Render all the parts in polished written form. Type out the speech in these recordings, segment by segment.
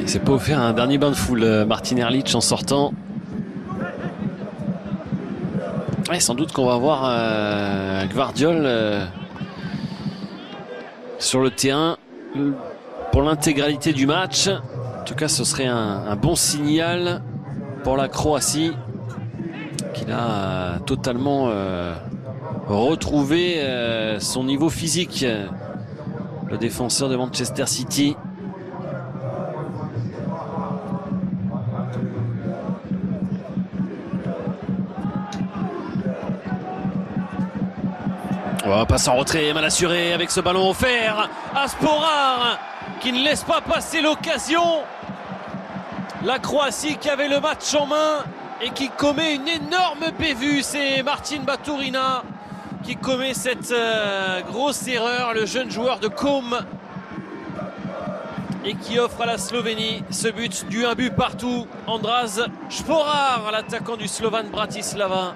Il s'est pas offert un dernier bain de foule, Martin Ehrlich, en sortant. Ouais, sans doute qu'on va voir Gvardiol sur le terrain pour l'intégralité du match. En tout cas, ce serait un bon signal pour la Croatie, qui a totalement retrouvé son niveau physique. Le défenseur de Manchester City. Oh, passe en retrait, mal assuré avec ce ballon offert à Sporar qui ne laisse pas passer l'occasion. La Croatie qui avait le match en main et qui commet une énorme bévue. C'est Martin Baturina qui commet cette grosse erreur, le jeune joueur de Com, et qui offre à la Slovénie ce but du 1 but partout. Andras Sporar, l'attaquant du Slovan Bratislava.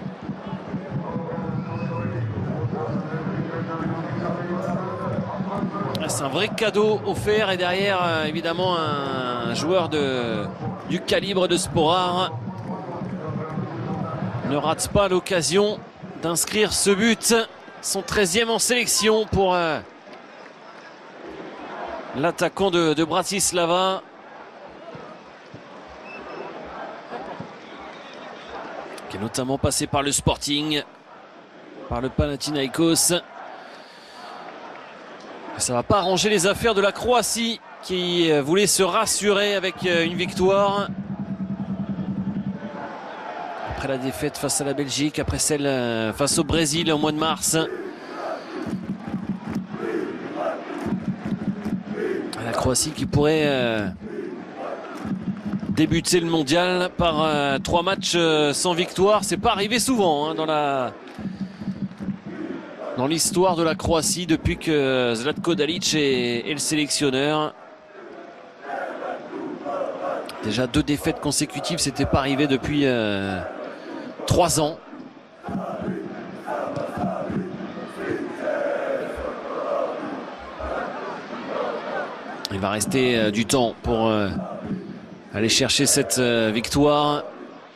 C'est un vrai cadeau offert, et derrière évidemment un joueur du calibre de Sporar ne rate pas l'occasion d'inscrire ce but, son 13e en sélection pour l'attaquant de Bratislava, qui est notamment passé par le Sporting, par le Panathinaikos. Ça ne va pas arranger les affaires de la Croatie, qui voulait se rassurer avec une victoire. Après la défaite face à la Belgique, après celle face au Brésil au mois de mars. La Croatie qui pourrait débuter le mondial par 3 matchs sans victoire. C'est pas arrivé souvent dans l'histoire de la Croatie depuis que Zlatko Dalic est le sélectionneur. Déjà 2 défaites consécutives, c'était pas arrivé depuis 3 ans. Il va rester du temps pour aller chercher cette victoire.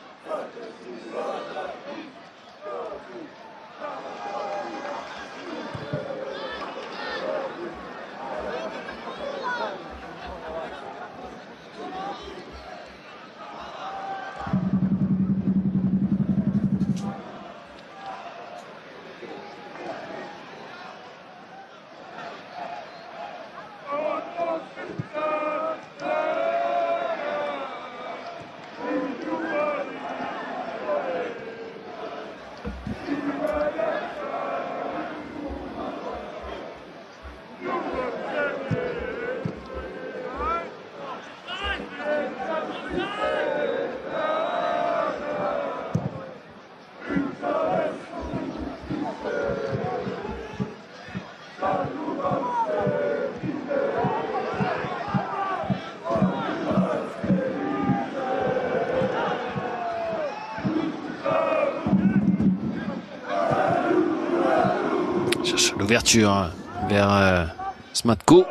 Cherche l'ouverture vers Smatko.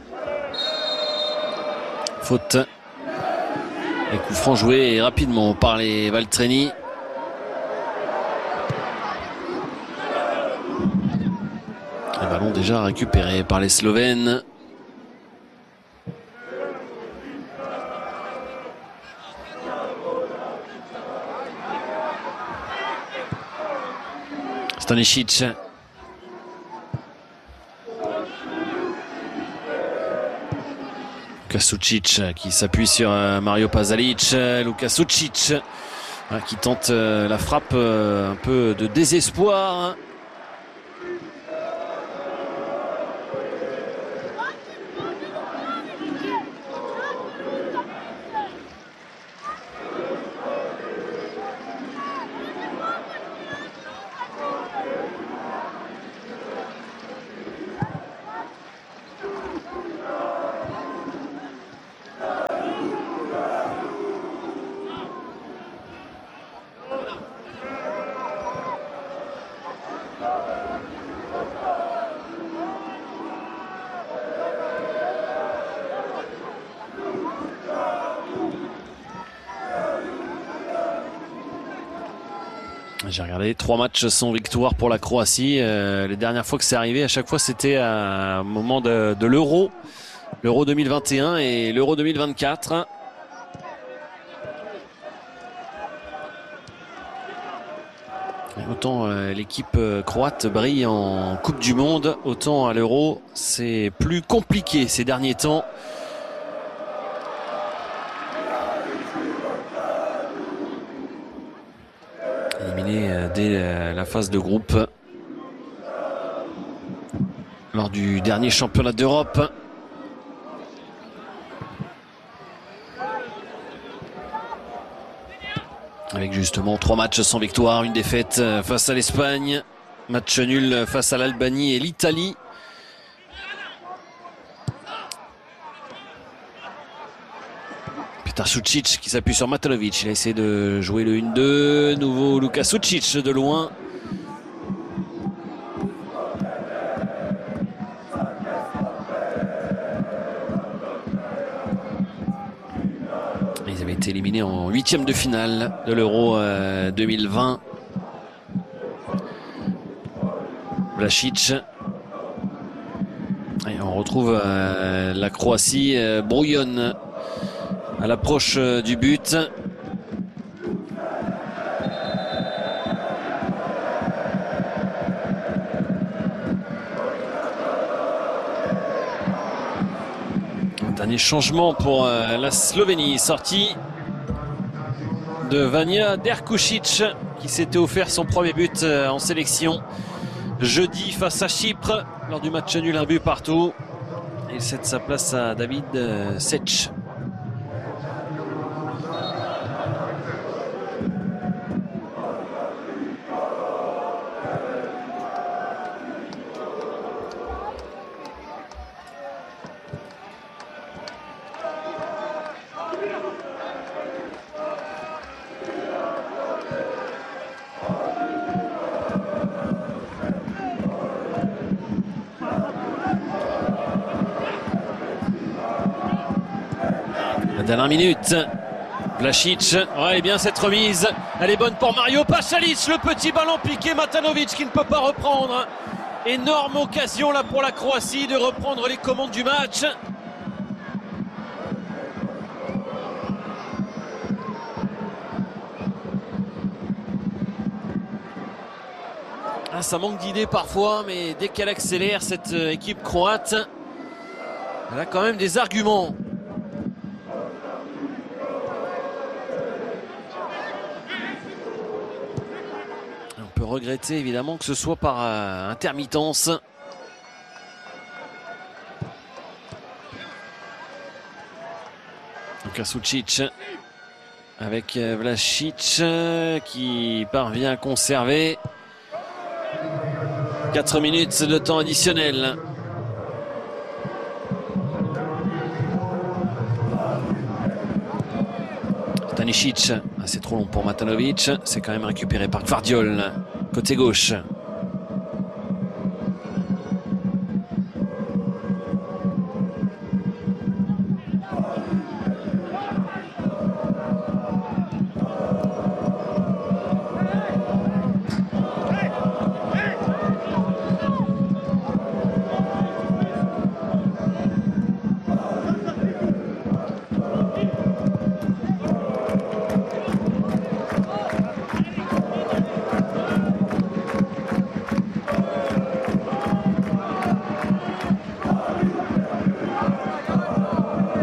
Faute. Et coup franc joué rapidement par les Valtreni. Le ballon déjà récupéré par les Slovènes. Stanisic. Lukasucic qui s'appuie sur Mario Pasalic. Lukasucic qui tente la frappe un peu de désespoir. J'ai regardé 3 matchs sans victoire pour la Croatie. Les dernières fois que c'est arrivé, à chaque fois c'était à un moment de l'Euro. L'Euro 2021 et l'Euro 2024. Et autant l'équipe croate brille en Coupe du Monde, autant à l'Euro c'est plus compliqué ces derniers temps. Éliminé dès la phase de groupe lors du dernier championnat d'Europe. Avec justement 3 matchs sans victoire, une défaite face à l'Espagne, match nul face à l'Albanie et l'Italie. Petar Sucic qui s'appuie sur Matanovic, il a essayé de jouer le 1-2, nouveau Luka Sucic de loin. Ils avaient été éliminés en 8e de finale de l'Euro 2020. Vlašić. Et on retrouve la Croatie brouillonne à l'approche du but. Dernier changement pour la Slovénie, sortie de Vanja Derkušić qui s'était offert son premier but en sélection jeudi face à Chypre lors du match nul 1 but partout. Il cède sa place à David Sech. Dernière minute, Vlašić, ouais, et bien cette remise, elle est bonne pour Mario Pasalic, le petit ballon piqué, Matanovic qui ne peut pas reprendre. Énorme occasion là pour la Croatie de reprendre les commandes du match. Ah, ça manque d'idées parfois, mais dès qu'elle accélère cette équipe croate, elle a quand même des arguments. On peut regretter évidemment que ce soit par intermittence. Donc Sucic avec Vlašić qui parvient à conserver 4 minutes de temps additionnel. Stanisic, c'est trop long pour Matanovic, c'est quand même récupéré par Gvardiol, côté gauche.